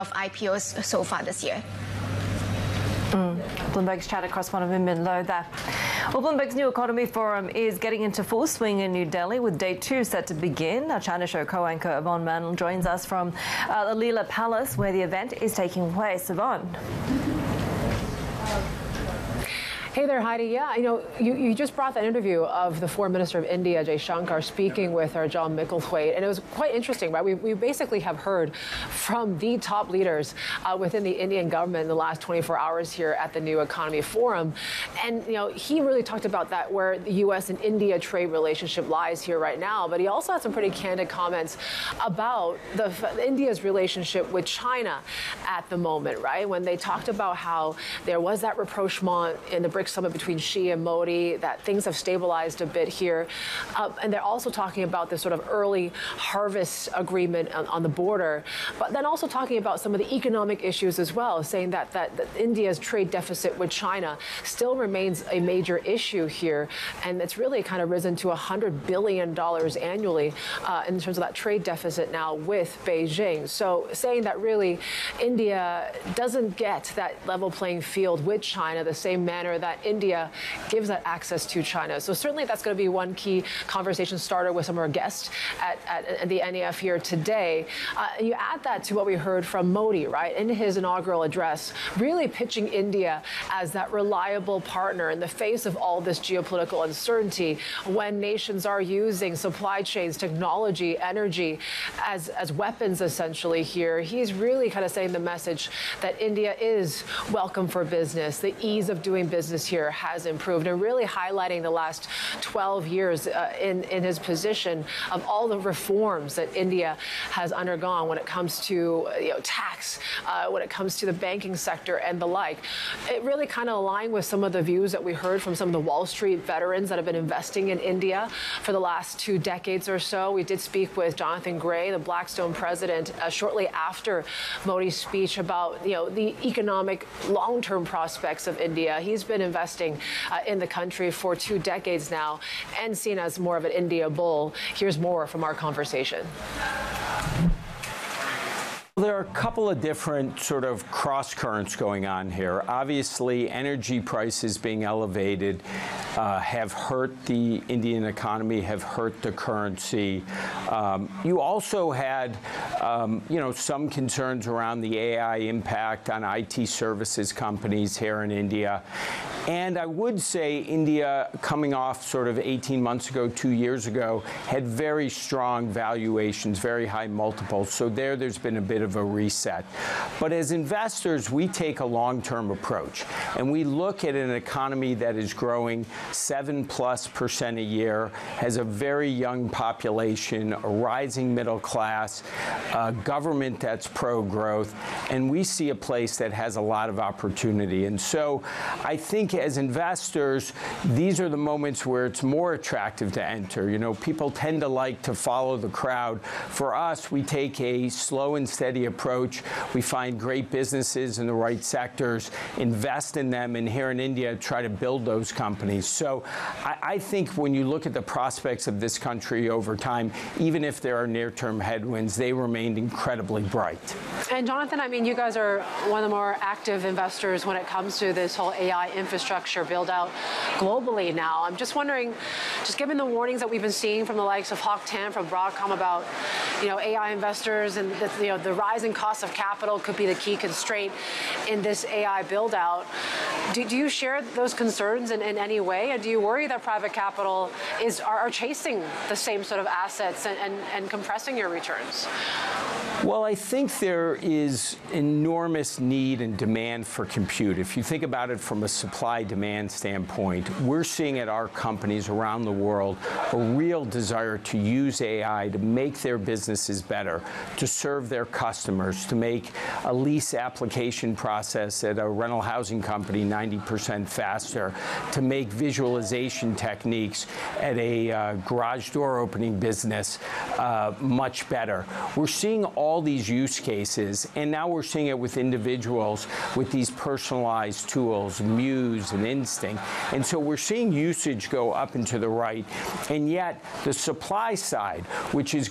of IPOs so far this year. Bloomberg's China correspondent Min Min Lo there. Well, Bloomberg's New Economy Forum is getting into full swing in New Delhi with day 2 set to begin. Our China show co-anchor Yvonne Mann joins us from the Leela Palace where the event is taking place. Yvonne. Hey there, Heidi. Yeah, you just brought that interview of the Foreign Minister of India, Jay Shankar, speaking with our John Micklethwaite, and it was quite interesting, right? We basically have heard from the top leaders within the Indian government in the last 24 hours here at the New Economy Forum, and he really talked about that where the U.S. and India trade relationship lies here right now. But he also had some pretty candid comments about India's relationship with China at the moment, right? When they talked about how there was that rapprochement in the BRICS summit between Xi and Modi, that things have stabilized a bit here. And they're also talking about this sort of early harvest agreement on the border, but then also talking about some of the economic issues as well, saying that India's trade deficit with China still remains a major issue here. And it's really kind of risen to $100 billion annually in terms of that trade deficit now with Beijing. So saying that really India doesn't get that level playing field with China the same manner that India gives that access to China. So certainly that's going to be one key conversation starter with some of our guests at the NEF here today. And you add that to what we heard from Modi, right, in his inaugural address, really pitching India as that reliable partner in the face of all this geopolitical uncertainty when nations are using supply chains, technology, energy as weapons essentially here. He's really kind of saying the message that India is welcome for business. The ease of doing business here has improved, and really highlighting the last 12 years in his position of all the reforms that India has undergone when it comes to tax, when it comes to the banking sector and the like. It really kind of aligned with some of the views that we heard from some of the Wall Street veterans that have been investing in India for the last 2 decades or so. We did speak with Jonathan Gray, the Blackstone president, shortly after Modi's speech about the economic long-term prospects of India. He's been investing in the country for 2 decades now and seen as more of an India bull. Here's more from our conversation. There are a couple of different sort of cross currents going on here. Obviously, energy prices being elevated have hurt the Indian economy, have hurt the currency. You also had, some concerns around the AI impact on IT services companies here in India. And I would say India, coming off sort of 18 months ago, 2 years ago, had very strong valuations, very high multiples. So there's been a bit of a reset. But as investors, we take a long-term approach. And we look at an economy that is growing 7+% a year, has a very young population, a rising middle class, a government that's pro-growth, and we see a place that has a lot of opportunity. And so I think as investors, these are the moments where it's more attractive to enter. People tend to like to follow the crowd. For us, we take a slow and steady approach. We find great businesses in the right sectors, invest in them, and here in India, try to build those companies. So I think when you look at the prospects of this country over time, even if there are near-term headwinds, they remained incredibly bright. And Jonathan, you guys are one of the more active investors when it comes to this whole AI infrastructure build-out globally now. I'm just wondering, just given the warnings that we've been seeing from the likes of Hock Tan, from Broadcom about, AI investors and the rising cost of capital could be the key constraint in this AI build-out. Do you share those concerns in any way? And do you worry that private capital are chasing the same sort of assets and compressing your returns? Well, I think there is enormous need and demand for compute. If you think about it from a supply-demand standpoint, we're seeing at our companies around the world a real desire to use AI to make their businesses better, to serve their customers, to make a lease application process at a rental housing company 90% faster, to make visualization techniques at a garage door opening business much better. We're seeing all these use cases, and now we're seeing it with individuals with these personalized tools, Muse and Instinct. And so we're seeing usage go up and to the right, and yet the supply side, which is